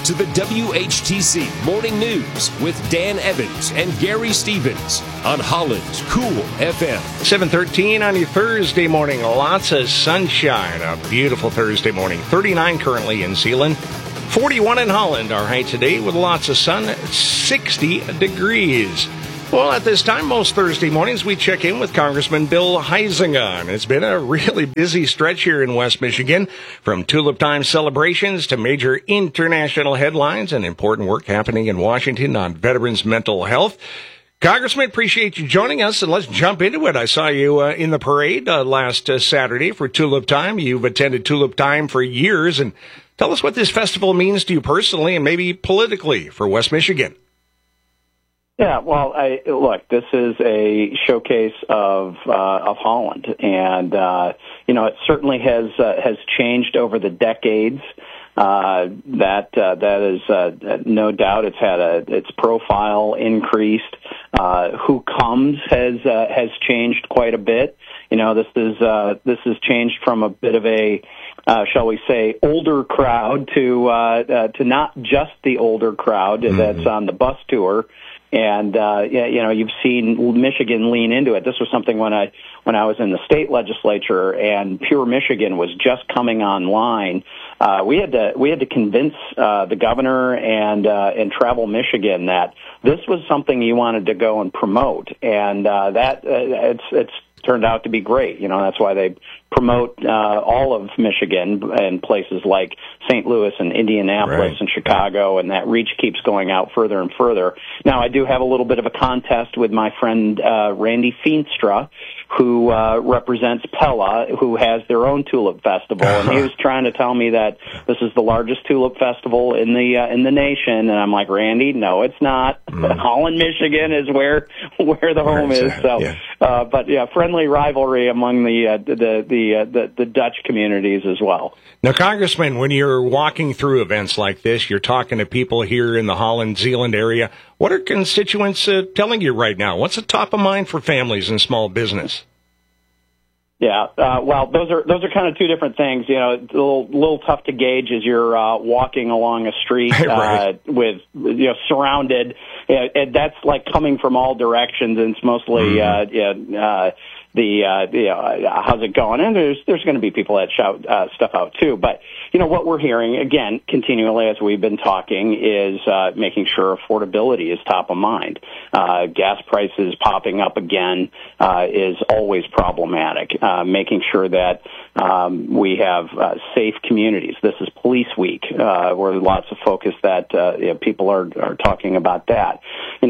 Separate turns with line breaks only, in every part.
to the WHTC Morning News with Dan Evans and Gary Stevens on Holland's Cool FM.
7:13 on your Thursday morning. Lots of sunshine. A beautiful Thursday morning. 39 currently in Zeeland. 41 in Holland. Our high today with lots of sun. 60 degrees. Well, at this time, most Thursday mornings, we check in with Congressman Bill Huizenga. It's been a really busy stretch here in West Michigan, from Tulip Time celebrations to major international headlines and important work happening in Washington on veterans' mental health. Congressman, appreciate you joining us, and let's jump into it. I saw you in the parade last Saturday for Tulip Time. You've attended Tulip Time for years, and tell us what this festival means to you personally and maybe politically for West Michigan.
Yeah, well, look, this is a showcase of Holland, and it certainly has changed over the decades. That is no doubt. It's had its profile increased. Who comes has changed quite a bit. This has changed from a bit of a shall we say, older crowd to not just the older crowd that's on the bus tour. And you've seen Michigan lean into it. This was something when I was in the state legislature and Pure Michigan was just coming online. We had to convince the governor and Travel Michigan that this was something you wanted to go and promote, and it's turned out to be great. That's why they promote all of Michigan and places like St. Louis and Indianapolis and Chicago, and that reach keeps going out further and further. Now, I do have a little bit of a contest with my friend Randy Feenstra, who represents Pella, who has their own tulip festival, and he was trying to tell me that this is the largest tulip festival in the nation, and I'm like, Randy, no, it's not. Holland, Michigan is where the home is. So, but friendly rivalry among the Dutch communities as well.
Now, Congressman, when you're walking through events like this, you're talking to people here in the Holland-Zeeland area. What are constituents telling you right now? What's the top of mind for families and small business?
Yeah, well, those are kind of two different things. It's a little tough to gauge as you're walking along a street with surrounded. And that's like coming from all directions, and it's mostly how's it going? And there's going to be people that shout stuff out too. But what we're hearing again continually as we've been talking is making sure affordability is top of mind. Gas prices popping up again is always problematic. Making sure that we have safe communities. This is Police Week, where lots of focus that people are talking about that.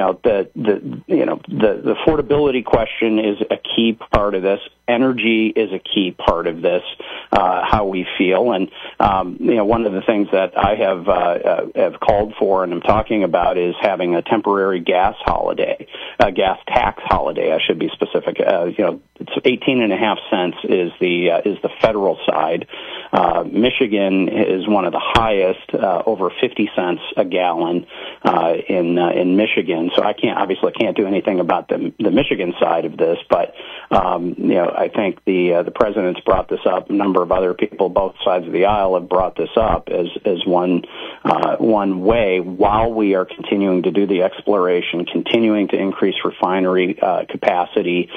The affordability question is a key part of this. Energy is a key part of this. How we feel, and one of the things that I have called for and I'm talking about is having a temporary gas tax holiday. I should be specific. It's 18.5 cents is the federal side. Michigan is one of the highest, over 50 cents a gallon in Michigan. So I can't do anything about the Michigan side of this, but I think the president's brought this up. A number of other people, both sides of the aisle, have brought this up as one way while we are continuing to do the exploration, continuing to increase refinery capacity.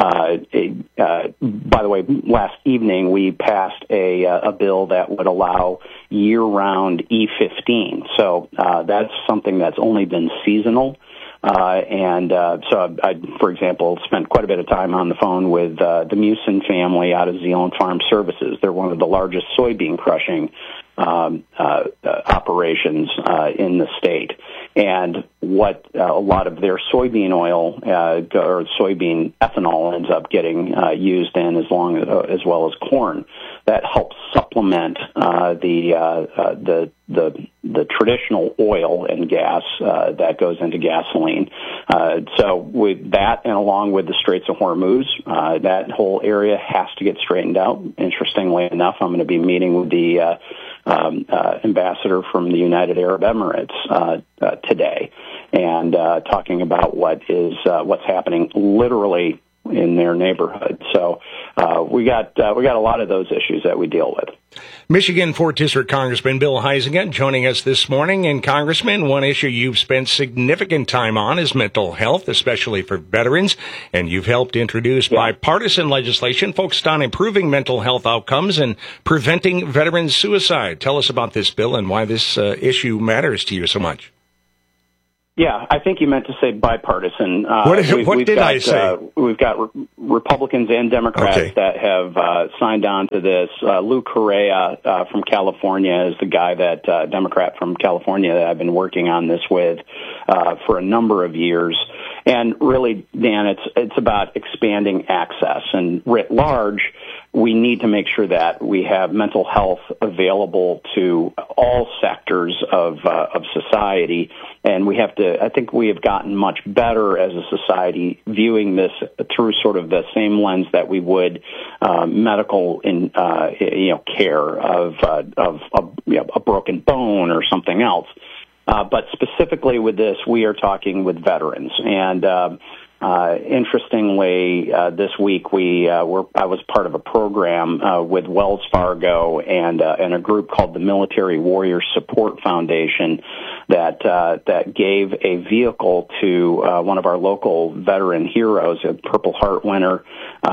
By the way, last evening we passed a bill that would allow year-round E15. So that's something that's only been seasonal. So I, for example, spent quite a bit of time on the phone with the Musin family out of Zeeland Farm Services. They're one of the largest soybean crushing operations in the state. And what a lot of their soybean oil or soybean ethanol ends up getting used in as well as corn. That helps supplement the traditional oil and gas that goes into gasoline. So with that, and along with the Straits of Hormuz, that whole area has to get straightened out. Interestingly enough, I'm going to be meeting with the ambassador from the United Arab Emirates today, and talking about what's happening literally in their neighborhood. So we got a lot of those issues that we deal with.
Michigan 4th District Congressman Bill Huizenga joining us this morning. And Congressman, one issue you've spent significant time on is mental health, especially for veterans. And you've helped introduce bipartisan legislation focused on improving mental health outcomes and preventing veterans suicide. Tell us about this bill and why this issue matters to you so much.
Yeah, I think you meant to say bipartisan.
What did I say?
We've got Republicans and Democrats that have signed on to this. Lou Correa from California is the guy that Democrat from California that I've been working on this with for a number of years. And really, Dan, it's about expanding access. And writ large, we need to make sure that we have mental health available to all sectors of society. And we have to, I think we have gotten much better as a society viewing this through sort of the same lens that we would medical care of a broken bone or something else. But specifically with this, we are talking with veterans. And interestingly, this week I was part of a program with Wells Fargo and a group called the Military Warrior Support Foundation that gave a vehicle to one of our local veteran heroes, a Purple Heart winner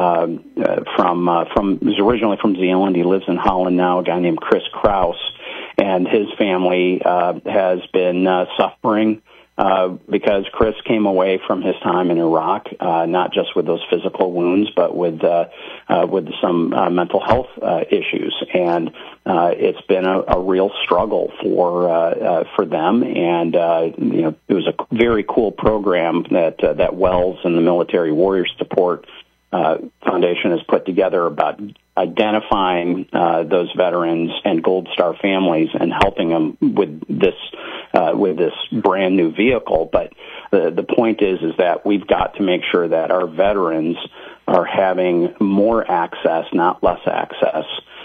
was originally from Zealand. He lives in Holland now. A guy named Chris Kraus, and his family has been suffering. Because Chris came away from his time in Iraq, not just with those physical wounds, but with some mental health issues, and it's been a real struggle for them. And it was a very cool program that Wells and the Military Warrior Support Foundation has put together about identifying those veterans and Gold Star families and helping them with this brand new vehicle. But the point is that we've got to make sure that our veterans are having more access, not less access.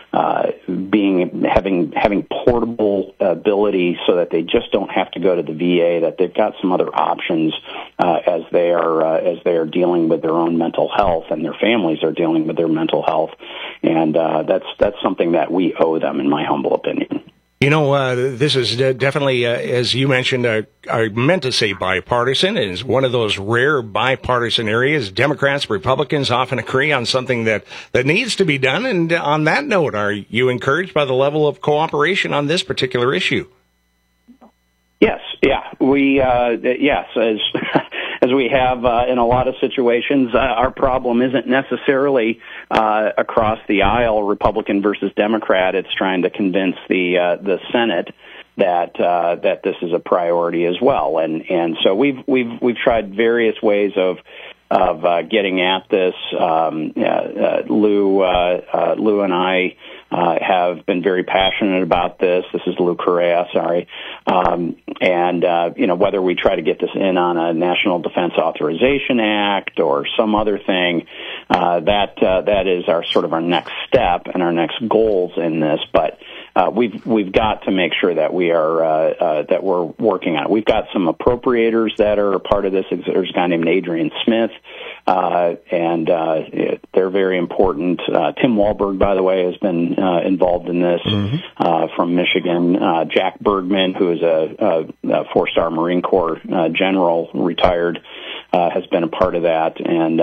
Having portable ability so that they just don't have to go to the VA, that they've got some other options as they are dealing with their own mental health and their families are dealing with their mental health, and that's something that we owe them, in my humble opinion.
You know, this is definitely, as you mentioned, I meant to say bipartisan. It is one of those rare bipartisan areas. Democrats, Republicans often agree on something that needs to be done. And on that note, are you encouraged by the level of cooperation on this particular issue?
Yes, yeah. Yes, as we have in a lot of situations, our problem isn't necessarily across the aisle, Republican versus Democrat. It's trying to convince the Senate that this is a priority as well. And so we've tried various ways of getting at this. Lou and I have been very passionate about this. This is Lou Correa, sorry. Whether we try to get this in on a National Defense Authorization Act or some other thing, that is our next step and our next goals in this. But we've got to make sure that that we're working on it. We've got some appropriators that are a part of this. There's a guy named Adrian Smith, and they're very important. Tim Walberg, by the way, has been involved in this from Michigan. Jack Bergman, who is a four-star Marine Corps general, retired, has been a part of that. And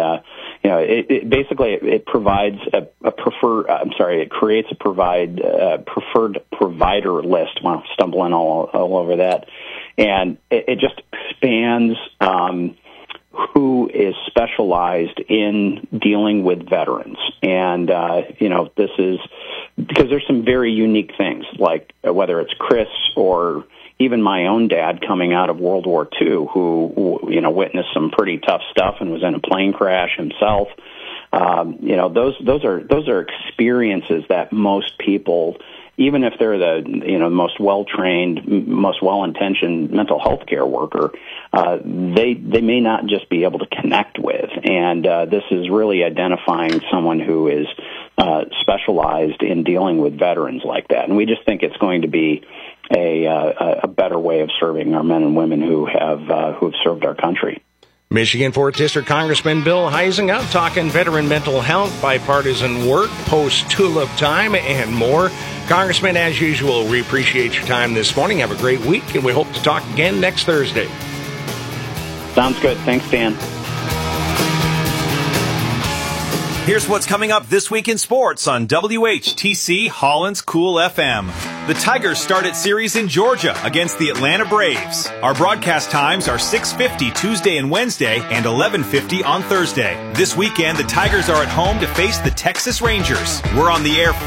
it provides it creates a preferred provider list. Wow, stumbling all over that, and it just expands who is specialized in dealing with veterans. And this is because there's some very unique things, like whether it's Chris or even my own dad coming out of World War II, who witnessed some pretty tough stuff and was in a plane crash himself. Those are experiences that most people, even if they're the most well-trained, most well-intentioned mental health care worker, they may not just be able to connect with. And this is really identifying someone who is specialized in dealing with veterans like that. And we just think it's going to be a better way of serving our men and women who have served our country.
Michigan 4th District Congressman Bill Huizenga talking veteran mental health, bipartisan work, post-tulip time, and more. Congressman, as usual, we appreciate your time this morning. Have a great week, and we hope to talk again next Thursday.
Sounds good. Thanks, Dan.
Here's what's coming up this week in sports on WHTC Holland's Cool FM. The Tigers start its series in Georgia against the Atlanta Braves. Our broadcast times are 6:50 Tuesday and Wednesday and 11:50 on Thursday. This weekend, the Tigers are at home to face the Texas Rangers. We're on the air